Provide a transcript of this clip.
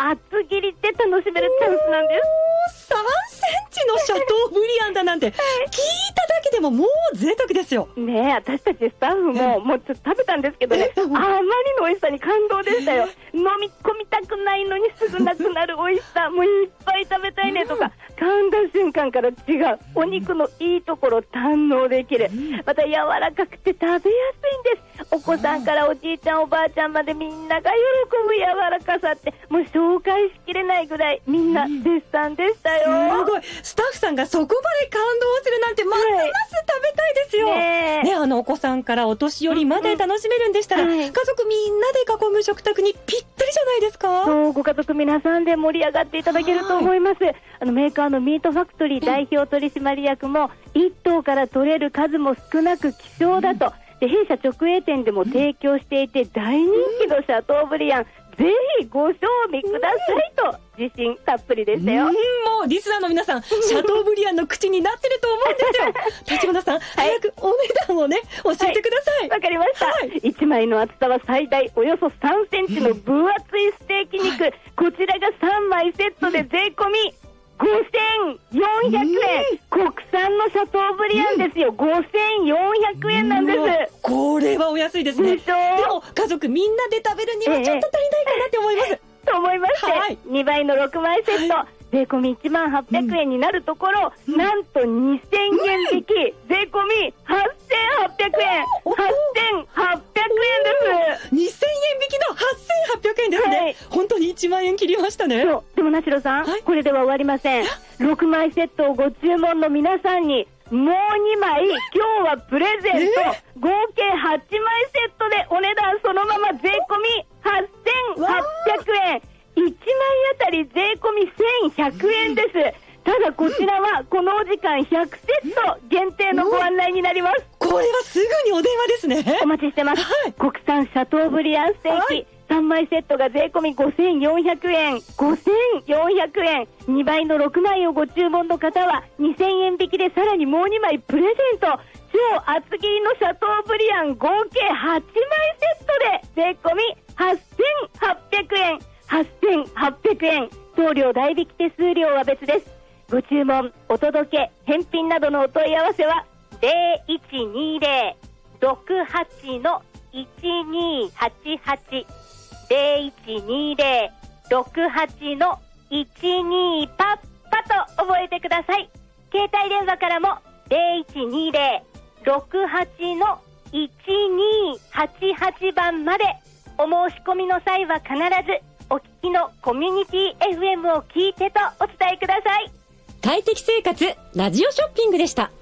厚切りで楽しめるチャンスなんです。 3センチのシャトーブリアンだなんて聞いただけでももう贅沢ですよねえ、私たちスタッフももうちょっと食べたんですけどね、あまりの美味しさに感動でしたよ。飲み込みたくないのにすぐなくなる美味しさ、もういっぱい食べたいねとか、噛んだ瞬間から違うお肉のいいところを堪能できる。また柔らかくて食べやすいんです。お子さんからおじいちゃんおばあちゃんまでみんなが喜ぶ柔らかさって、もう紹介しきれないぐらいみんな絶賛でしたよ。 すごい、スタッフさんがそこまで感動するなんてますます食べたいですよ、ね、お子さんからお年寄りまで楽しめるんでしたら、家族みんなで囲む食卓にぴったりじゃないですか。 そう、ご家族皆さんで盛り上がっていただけると思います。メーカーのミートファクトリー代表取締役も、1頭から取れる数も少なく希少だと、で弊社直営店でも提供していて大人気のシャトーブリアン、ぜひご賞味くださいと自信たっぷりでしたよ。 もうリスナーの皆さん、シャトーブリアンの口になってると思うんですよ。立花さん、早くお値段をね教えてください。 わかりました、1枚の厚さは最大およそ3センチの分厚いステーキ肉、こちらが3枚セットで税込み5400円、国産のシャトーブリアンですよ。5400円なんです。 これはお安いですね。でも家族みんなで食べるにはちょっと足りないかなって思います、 と思いまして、2倍の6枚セット、税込み10800円になるところ、なんと2000円引き、税込み8800円、8800円です。 2000円引きの8800円ですね、本当に1万円切りましたね。 でもなしろさん、これでは終わりません。6枚セットをご注文の皆さんにもう2枚今日はプレゼント、合計8枚セットでお値段そのまま税込み8800円、1枚あたり税込み1100円です。ただこちらはこのお時間100セット限定のご案内になります。 これはすぐにお電話ですね。 お待ちしてます、国産シャトーブリアンステーキ、3枚セットが税込み5400円、5400円、2倍の6枚をご注文の方は2000円引きでさらにもう2枚プレゼント。超厚切りのシャトーブリアン合計8枚セットで税込み8800円、8800円、送料代引き手数料は別です。ご注文、お届け、返品などのお問い合わせは 0120-68-1288 0120-68-12パッパと覚えてください。携帯電話からも 0120-68-1288 番まで。お申し込みの際は必ずお聞きのコミュニティ FM を聞いてとお伝えください。 快適生活ラジオショッピングでした。